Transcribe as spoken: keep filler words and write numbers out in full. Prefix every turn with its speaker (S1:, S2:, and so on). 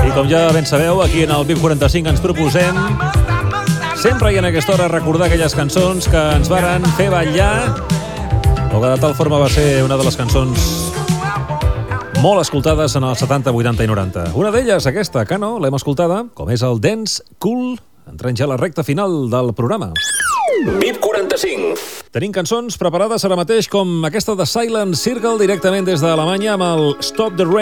S1: I com ja ben sabeu, aquí en el V I P quaranta-cinc ens proposem sempre i en aquesta hora recordar aquelles cançons que ens varen fer ballar o que de tal forma va ser una de les cançons molt escoltades en els setanta, vuitanta i noranta. Una d'elles, aquesta, que no, l'hem escoltada, com és el Dance Cool. Entrem ja a la recta final del programa.
S2: V I P quaranta-cinc.
S1: Tenim cançons preparades ara mateix com aquesta de Silent Circle directament des d'Alemanya amb el Stop the Rain.